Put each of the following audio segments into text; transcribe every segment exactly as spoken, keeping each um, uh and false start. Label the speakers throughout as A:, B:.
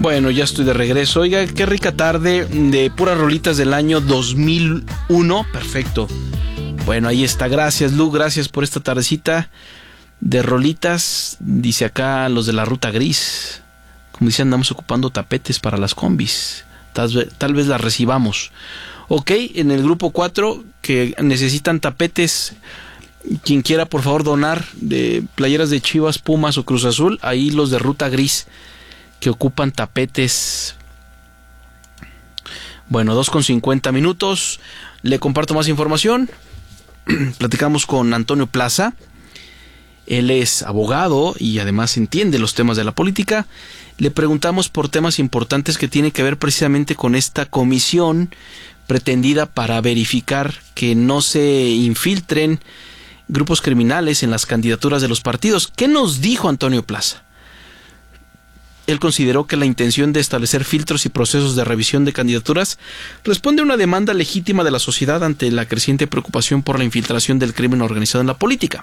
A: Bueno, ya estoy de regreso. Oiga, qué rica tarde de puras rolitas del año dos mil uno. Perfecto. Bueno, ahí está. Gracias, Lu. Gracias por esta tardecita de rolitas. Dice acá los de la ruta gris. Como dice, andamos ocupando tapetes para las combis. Tal vez, tal vez las recibamos. Ok, en el grupo cuatro que necesitan tapetes, quien quiera por favor donar de playeras de Chivas, Pumas o Cruz Azul, ahí los de ruta gris que ocupan tapetes. Bueno, dos con cincuenta minutos. Le comparto más información. Platicamos con Antonio Plaza. Él es abogado y además entiende los temas de la política. Le preguntamos por temas importantes que tienen que ver precisamente con esta comisión pretendida para verificar que no se infiltren grupos criminales en las candidaturas de los partidos. ¿Qué nos dijo Antonio Plaza? Él consideró que la intención de establecer filtros y procesos de revisión de candidaturas responde a una demanda legítima de la sociedad ante la creciente preocupación por la infiltración del crimen organizado en la política.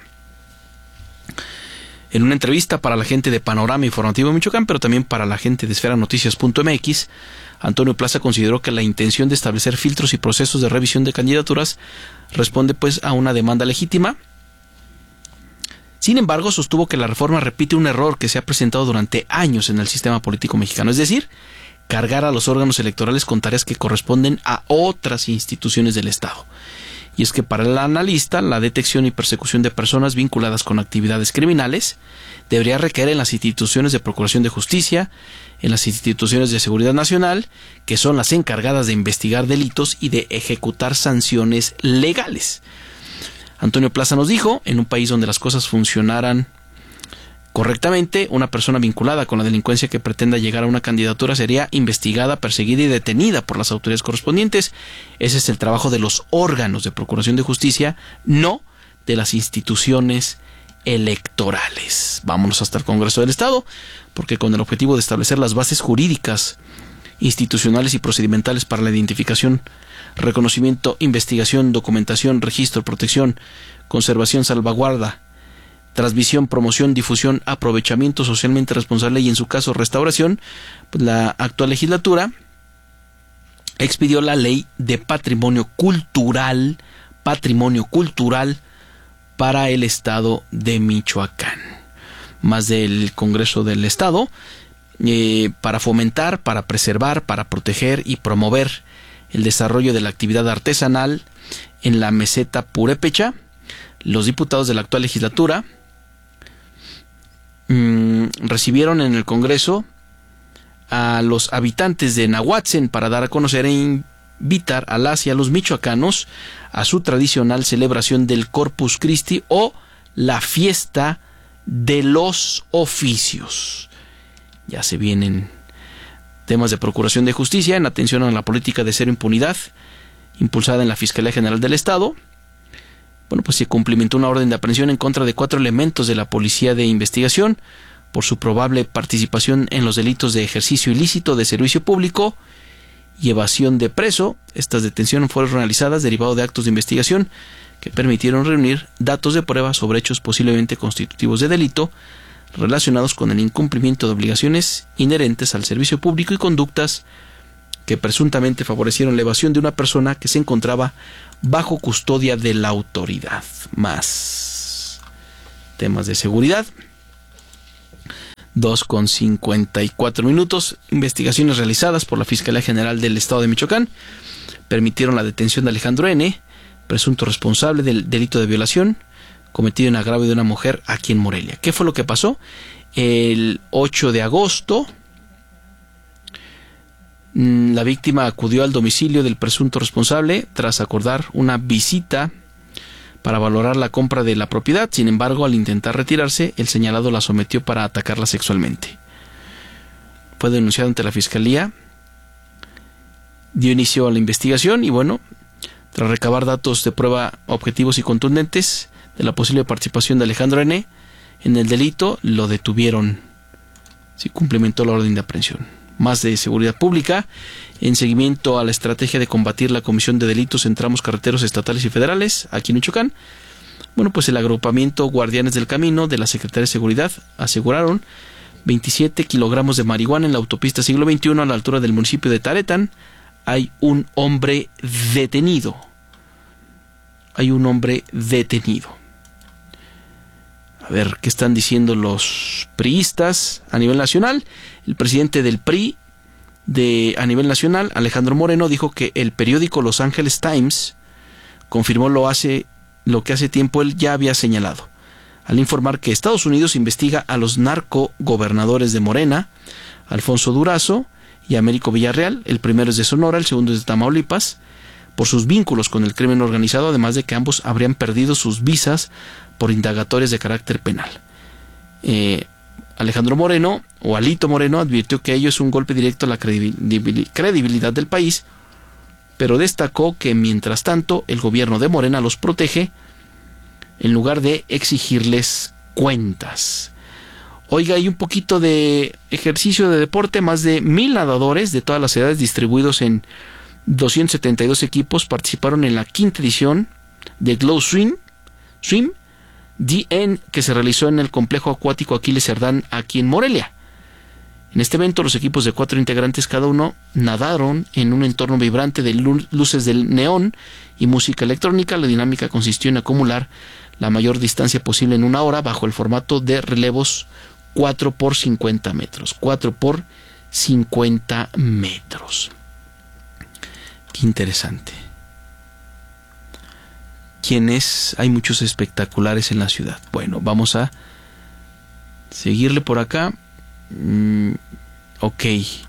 A: En una entrevista para la gente de Panorama Informativo de Michoacán, pero también para la gente de esfera noticias punto m x, Antonio Plaza consideró que la intención de establecer filtros y procesos de revisión de candidaturas responde pues a una demanda legítima. Sin embargo, sostuvo que la reforma repite un error que se ha presentado durante años en el sistema político mexicano, es decir, cargar a los órganos electorales con tareas que corresponden a otras instituciones del Estado. Y es que para el analista, la detección y persecución de personas vinculadas con actividades criminales debería recaer en las instituciones de Procuración de Justicia, en las instituciones de Seguridad Nacional, que son las encargadas de investigar delitos y de ejecutar sanciones legales. Antonio Plaza nos dijo, en un país donde las cosas funcionaran correctamente, una persona vinculada con la delincuencia que pretenda llegar a una candidatura sería investigada, perseguida y detenida por las autoridades correspondientes. Ese es el trabajo de los órganos de Procuración de Justicia, no de las instituciones electorales. Vámonos hasta el Congreso del Estado, porque con el objetivo de establecer las bases jurídicas, institucionales y procedimentales para la identificación, reconocimiento, investigación, documentación, registro, protección, conservación, salvaguarda, transmisión, promoción, difusión, aprovechamiento socialmente responsable y en su caso restauración, pues la actual legislatura expidió la ley de patrimonio cultural, patrimonio cultural para el estado de Michoacán, más del Congreso del Estado, eh, para fomentar, para preservar, para proteger y promover el desarrollo de la actividad artesanal en la meseta purépecha. Los diputados de la actual legislatura mmm, recibieron en el Congreso a los habitantes de Nahuatzen para dar a conocer e invitar a las y a los michoacanos a su tradicional celebración del Corpus Christi o la fiesta de los oficios. Ya se vienen temas de procuración de justicia en atención a la política de cero impunidad impulsada en la Fiscalía General del Estado. Bueno, pues se cumplimentó una orden de aprehensión en contra de cuatro elementos de la Policía de Investigación por su probable participación en los delitos de ejercicio ilícito de servicio público y evasión de preso. Estas detenciones fueron realizadas derivado de actos de investigación que permitieron reunir datos de prueba sobre hechos posiblemente constitutivos de delito relacionados con el incumplimiento de obligaciones inherentes al servicio público y conductas que presuntamente favorecieron la evasión de una persona que se encontraba bajo custodia de la autoridad. Más temas de seguridad. dos con cincuenta y cuatro minutos. Investigaciones realizadas por la Fiscalía General del Estado de Michoacán permitieron la detención de Alejandro N., presunto responsable del delito de violación cometido en agravio de una mujer aquí en Morelia. ¿Qué fue lo que pasó? El ocho de agosto, la víctima acudió al domicilio del presunto responsable tras acordar una visita para valorar la compra de la propiedad. Sin embargo, al intentar retirarse, el señalado la sometió para atacarla sexualmente. Fue denunciado ante la Fiscalía, dio inicio a la investigación y bueno, tras recabar datos de prueba objetivos y contundentes de la posible participación de Alejandro N. en el delito, lo detuvieron. Sí, cumplimentó la orden de aprehensión. Más de seguridad pública. En seguimiento a la estrategia de combatir la comisión de delitos en tramos carreteros estatales y federales aquí en Michoacán, bueno, pues el agrupamiento Guardianes del Camino de la Secretaría de Seguridad aseguraron veintisiete kilogramos de marihuana en la autopista siglo veintiuno a la altura del municipio de Taretán. Hay un hombre detenido. Hay un hombre detenido. A ver, ¿qué están diciendo los priistas a nivel nacional? El presidente del P R I de, a nivel nacional, Alejandro Moreno, dijo que el periódico Los Angeles Times confirmó lo, hace, lo que hace tiempo él ya había señalado, al informar que Estados Unidos investiga a los narcogobernadores de Morena, Alfonso Durazo y Américo Villarreal. El primero es de Sonora, el segundo es de Tamaulipas, por sus vínculos con el crimen organizado, además de que ambos habrían perdido sus visas por indagatorias de carácter penal. Eh, Alejandro Moreno, o Alito Moreno, advirtió que ello es un golpe directo a la credibilidad del país, pero destacó que mientras tanto el gobierno de Morena los protege en lugar de exigirles cuentas. Oiga, hay un poquito de ejercicio de deporte. Más de mil nadadores de todas las edades, distribuidos en doscientos setenta y dos equipos, participaron en la quinta edición de Glow Swim, Swim D N, que se realizó en el complejo acuático Aquiles Cerdán, aquí en Morelia. En este evento, los equipos de cuatro integrantes cada uno nadaron en un entorno vibrante de luces del neón y música electrónica. La dinámica consistió en acumular la mayor distancia posible en una hora bajo el formato de relevos cuatro por cincuenta metros. cuatro por cincuenta metros. Qué interesante. ¿Quiénes? Hay muchos espectaculares en la ciudad. Bueno, vamos a seguirle por acá. Mm, ok.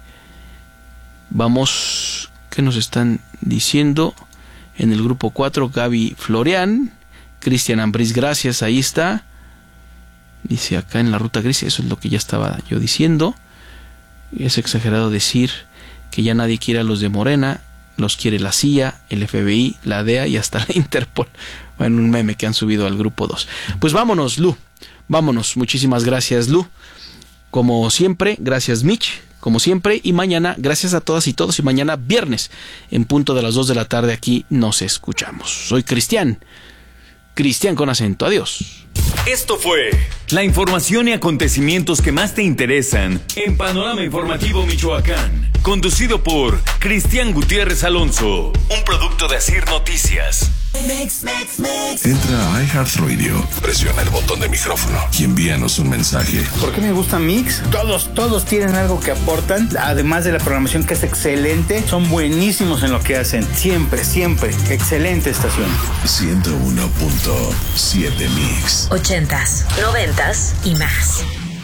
A: Vamos. ¿Qué nos están diciendo? En el grupo cuatro, Gaby Florian, Cristian Ambriz, gracias, ahí está. Dice acá en la ruta gris, eso es lo que ya estaba yo diciendo. Es exagerado decir que ya nadie quiere a los de Morena. Los quiere la C I A, el F B I, la D E A y hasta la Interpol. Bueno, un meme que han subido al grupo dos. Pues vámonos, Lu. Vámonos. Muchísimas gracias, Lu. Como siempre, gracias, Mitch. Como siempre. Y mañana, gracias a todas y todos. Y mañana, viernes, en punto de las dos de la tarde, aquí nos escuchamos. Soy Cristian. Cristian con acento. Adiós.
B: Esto fue la información y acontecimientos que más te interesan en Panorama Informativo Michoacán, conducido por Cristian Gutiérrez Alonso, un producto de Asir Noticias.
C: Mix, mix, mix. Entra a iHeartRadio, presiona el botón de micrófono y envíanos un mensaje.
D: ¿Por qué me gusta Mix? Todos, todos tienen algo que aportan, además de la programación que es excelente, son buenísimos en lo que hacen, siempre, siempre, excelente estación.
C: ciento uno punto siete Mix.
E: Ochentas, noventas y más.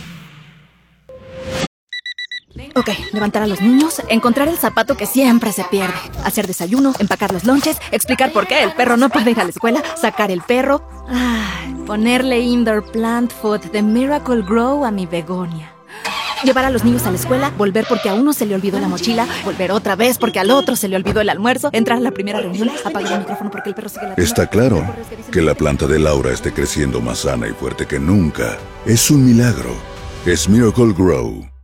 F: Ok, levantar a los niños, encontrar el zapato que siempre se pierde, hacer desayuno, empacar los lonches, explicar por qué el perro no puede ir a la escuela, sacar el perro, ay, ponerle indoor plant food de Miracle Grow a mi begonia. Llevar a los niños a la escuela, volver porque a uno se le olvidó la mochila, volver otra vez porque al otro se le olvidó el almuerzo, entrar a la primera reunión, apagar el micrófono porque el perro sigue la...
C: Está claro que la planta de Laura esté creciendo más sana y fuerte que nunca. Es un milagro. Es Miracle Grow.